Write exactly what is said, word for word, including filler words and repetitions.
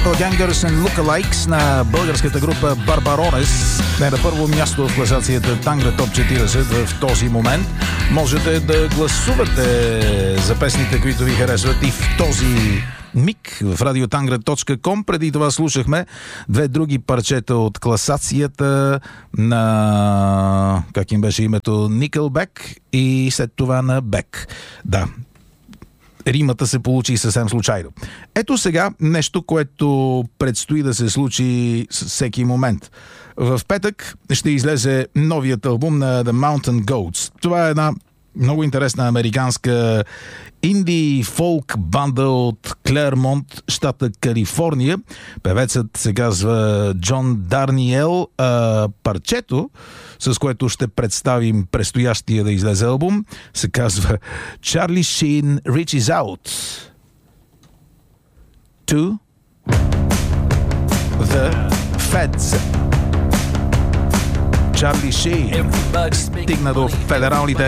Doppelgangers and Lookalikes на българската група Барбаронес. Не на първо място в класацията Тангра Топ четиридесет в този момент. Можете да гласувате за песните, които ви харесват и в този миг в радиотангра точка ком. Преди това слушахме две други парчета от класацията на, как им беше името, Nickelback и след това на Beck. Да, римата се получи съвсем случайно. Ето сега нещо, което предстои да се случи с всеки момент. В петък ще излезе новият албум на The Mountain Goats. Това е една много интересна американска инди фолк банда от Клермонт, щата Калифорния. Певецът се казва Джон Дарниел. А парчето, с което ще представим предстоящия да излезе албум, се казва Charlie Sheen Reaches Out to the Feds. Charlie Sheen стигна до федералните